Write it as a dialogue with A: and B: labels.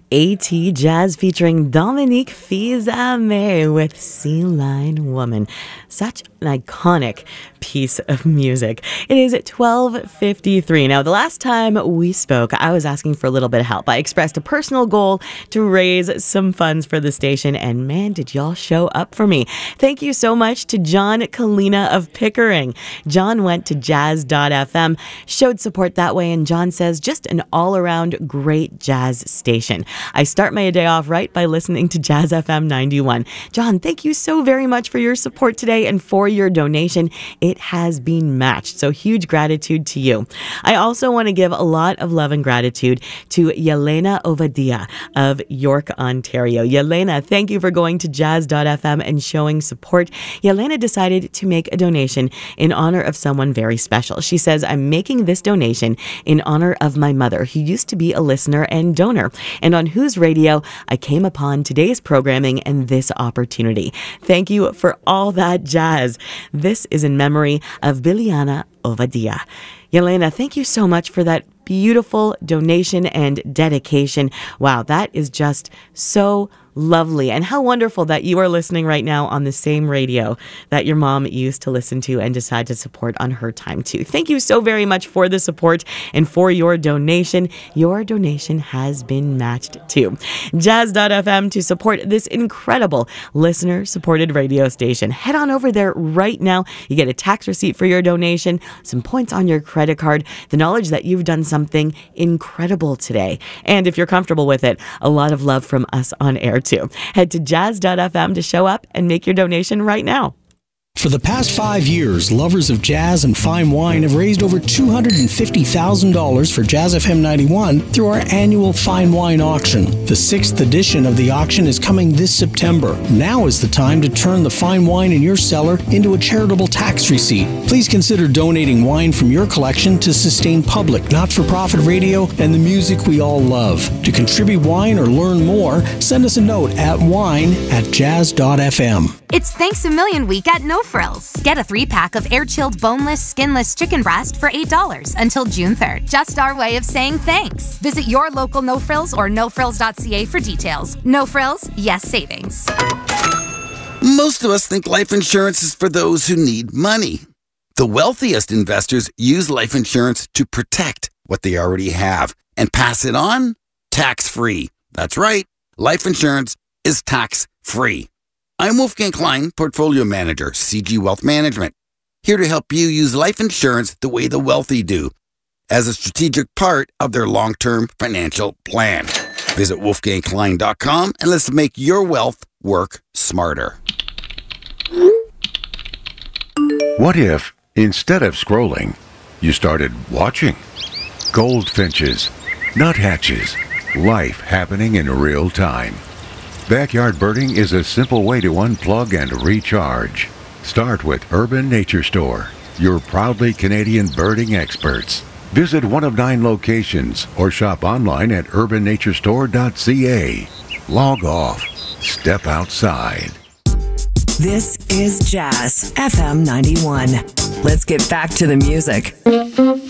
A: AT Jazz featuring Dominique Fils-Aimé with Sea Lion Woman. Such an iconic piece of music. It is 12:53. Now, the last time we spoke, I was asking for a little bit of help. I expressed a personal goal to raise some funds for the station, and man, did y'all show up for me. Thank you so much to John Kalina of Pickering. John went to jazz.fm, showed support that way, and John says just an all-around great jazz station. I start my day off right by listening to Jazz FM 91. John, thank you so very much for your support today and for your donation. It has been matched, so huge gratitude to you. I also want to give a lot of love and gratitude to Yelena Ovadia of York, Ontario. Yelena, thank you for going to jazz.fm and showing support. Yelena decided to make a donation in honor of someone very special. She says, I'm making this donation in honor of my mother, who used to be a listener and donor, and on whose radio I came upon today's programming and this opportunity. Thank you for all that jazz. This is in memory of Biliana Ovadia. Yelena, thank you so much for that beautiful donation and dedication. Wow, that is just so lovely. And how wonderful that you are listening right now on the same radio that your mom used to listen to and decide to support on her time too. Thank you so very much for the support and for your donation. Your donation has been matched too. Jazz.fm to support this incredible listener-supported radio station. Head on over there right now. You get a tax receipt for your donation, some points on your credit card, the knowledge that you've done something incredible today. And if you're comfortable with it, a lot of love from us on air too. Head to jazz.fm to show up and make your donation right now.
B: For the past 5 years, lovers of jazz and fine wine have raised over $250,000 for Jazz FM 91 through our annual Fine Wine Auction. The 6th edition of the auction is coming this September. Now is the time to turn the fine wine in your cellar into a charitable tax receipt. Please consider donating wine from your collection to sustain public, not-for-profit radio and the music we all love. To contribute wine or learn more, send us a note at wine@jazz.fm.
C: It's Thanks a Million Week at No Frills. Get a 3-pack of air-chilled, boneless, skinless chicken breast for $8 until June 3rd. Just our way of saying thanks. Visit your local No Frills or nofrills.ca for details. No Frills, yes savings.
D: Most of us think life insurance is for those who need money. The wealthiest investors use life insurance to protect what they already have and pass it on tax-free. That's right. Life insurance is tax-free. I'm Wolfgang Klein, Portfolio Manager, CG Wealth Management, here to help you use life insurance the way the wealthy do, as a strategic part of their long-term financial plan. Visit wolfgangklein.com and let's make your wealth work smarter.
E: What if, instead of scrolling, you started watching? Goldfinches, nuthatches, life happening in real time. Backyard birding is a simple way to unplug and recharge. Start with Urban Nature Store, your proudly Canadian birding experts. Visit one of 9 locations or shop online at urbannaturestore.ca. Log off. Step outside.
F: This is Jazz FM 91. Let's get back to the music.